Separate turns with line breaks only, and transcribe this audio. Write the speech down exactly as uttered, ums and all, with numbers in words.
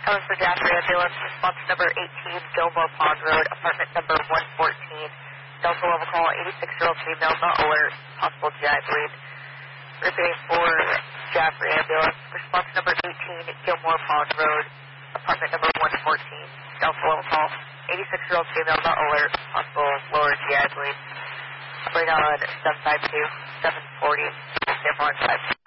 Calling for Jaffrey Ambulance, response number eighteen, Gilmore Pond Road, apartment number one fourteen. Delta level call, eighty-six-year-old female, not alert, possible G I bleed. Repeating for Jaffrey Ambulance, response number eighteen, Gilmore Pond Road, apartment number one fourteen. Delta level call, eighty-six-year-old female, not alert, possible lower G I bleed. Bring on seven five two, seven forty, San Juan five.